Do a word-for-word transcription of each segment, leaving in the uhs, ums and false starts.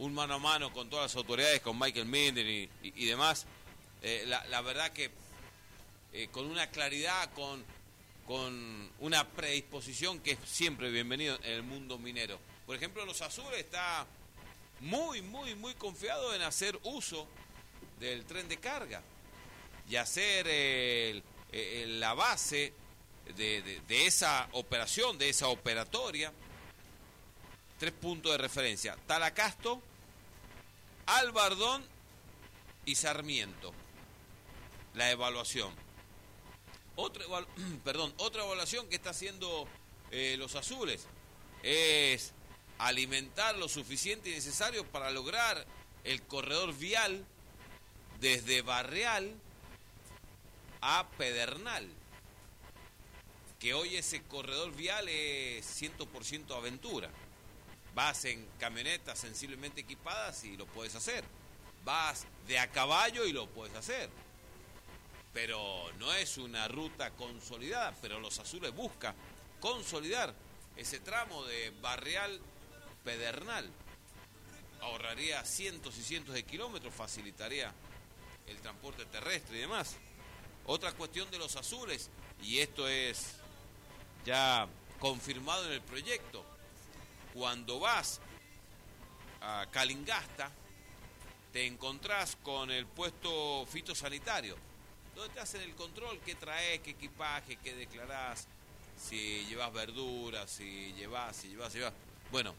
un mano a mano con todas las autoridades, con Michael Minden y, y, y demás. Eh, la, la verdad que eh, con una claridad, con, con una predisposición que es siempre bienvenido en el mundo minero. Por ejemplo, Los Azules está muy, muy, muy confiado en hacer uso del tren de carga y hacer el, el, la base de, de, de esa operación, de esa operatoria. Tres puntos de referencia: Talacasto, Albardón y Sarmiento. La evaluación. Otra, evalu perdón, otra evaluación que está haciendo eh, Los Azules es alimentar lo suficiente y necesario para lograr el corredor vial desde Barreal a Pedernal, que hoy ese corredor vial es cien por ciento aventura. Vas en camionetas sensiblemente equipadas y lo puedes hacer. Vas de a caballo y lo puedes hacer. Pero no es una ruta consolidada, pero Los Azules busca consolidar ese tramo de Barreal Pedernal. Ahorraría cientos y cientos de kilómetros, facilitaría el transporte terrestre y demás. Otra cuestión de Los Azules, y esto es ya confirmado en el proyecto: cuando vas a Calingasta, te encontrás con el puesto fitosanitario, donde te hacen el control: qué traes, qué equipaje, qué declarás, si llevas verduras, si llevas, si llevas, si llevas. Bueno,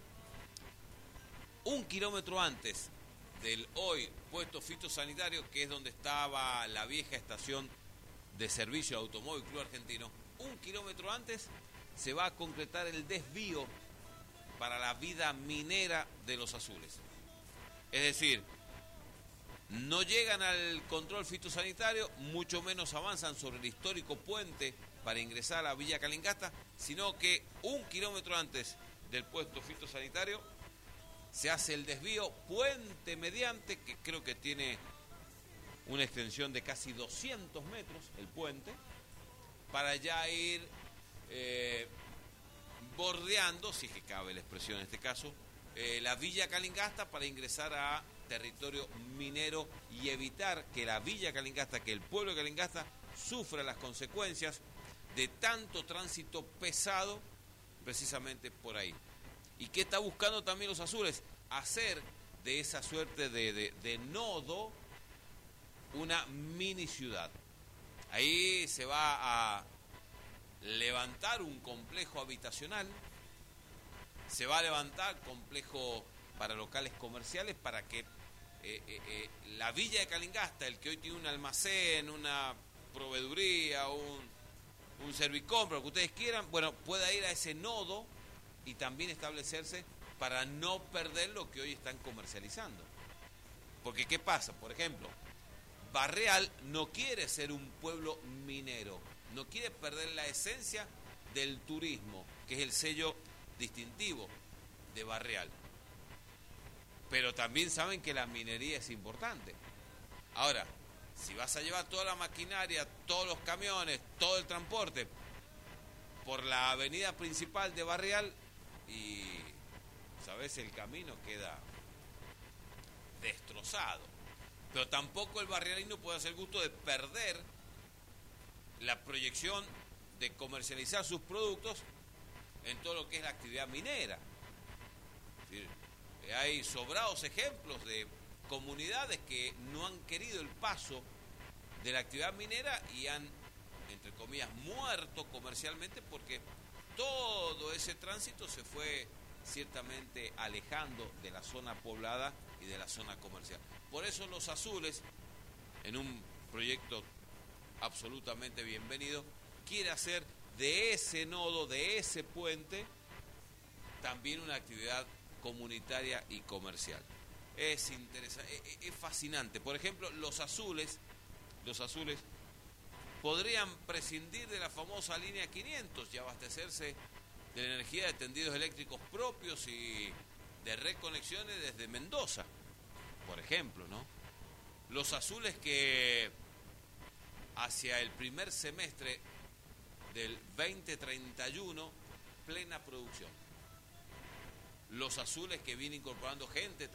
un kilómetro antes del hoy puesto fitosanitario, que es donde estaba la vieja estación de servicio de Automóvil Club Argentino, un kilómetro antes se va a concretar el desvío para la vida minera de Los Azules. Es decir, no llegan al control fitosanitario, mucho menos avanzan sobre el histórico puente para ingresar a la Villa Calingasta, sino que un kilómetro antes del puesto fitosanitario se hace el desvío puente mediante, que creo que tiene una extensión de casi doscientos metros el puente, para ya ir eh, bordeando, si es que cabe la expresión en este caso, eh, la Villa Calingasta para ingresar a territorio minero y evitar que la Villa Calingasta, que el pueblo de Calingasta sufra las consecuencias de tanto tránsito pesado precisamente por ahí. ¿Y qué está buscando también Los Azules? Hacer de esa suerte de, de, de nodo una mini ciudad. Ahí se va a levantar un complejo habitacional, se va a levantar complejo para locales comerciales, para que eh, eh, eh, la Villa de Calingasta, el que hoy tiene un almacén, una proveeduría, un, un servicompra, lo que ustedes quieran, bueno, pueda ir a ese nodo y también establecerse para no perder lo que hoy están comercializando. Porque ¿qué pasa? Por ejemplo, Barreal no quiere ser un pueblo minero, no quiere perder la esencia del turismo, que es el sello distintivo de Barreal. Pero también saben que la minería es importante. Ahora, si vas a llevar toda la maquinaria, todos los camiones, todo el transporte por la avenida principal de Barreal, y sabes, el camino queda destrozado. Pero tampoco el barrialino puede hacer gusto de perder la proyección de comercializar sus productos en todo lo que es la actividad minera. Es decir, hay sobrados ejemplos de comunidades que no han querido el paso de la actividad minera y han, entre comillas, muerto comercialmente, porque todo ese tránsito se fue ciertamente alejando de la zona poblada y de la zona comercial. Por eso Los Azules, en un proyecto absolutamente bienvenido, quiere hacer de ese nodo, de ese puente, también una actividad comunitaria y comercial. Es interesante, es fascinante. Por ejemplo, Los Azules, Los Azules podrían prescindir de la famosa línea quinientos y abastecerse de la energía de tendidos eléctricos propios y de reconexiones desde Mendoza, por ejemplo, ¿no? Los Azules que hacia el primer semestre del veinte treinta y uno, plena producción. Los Azules que viene incorporando gente